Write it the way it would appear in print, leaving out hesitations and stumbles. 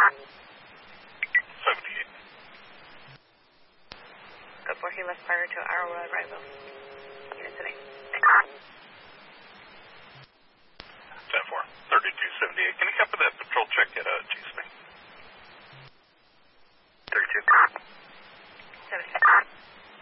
78. Go for Helios prior to our arrival. Unit today. Thanks.